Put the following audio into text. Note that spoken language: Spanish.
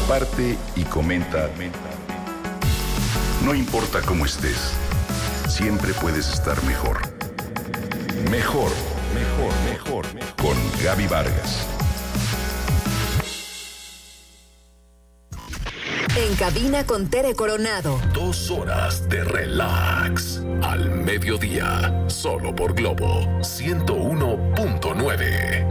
comparte y comenta. No importa cómo estés, siempre puedes estar mejor. Mejor, mejor, mejor. Con Gaby Vargas. En cabina con Tere Coronado. 2 horas de relax. Al mediodía. Solo por Globo 101.9.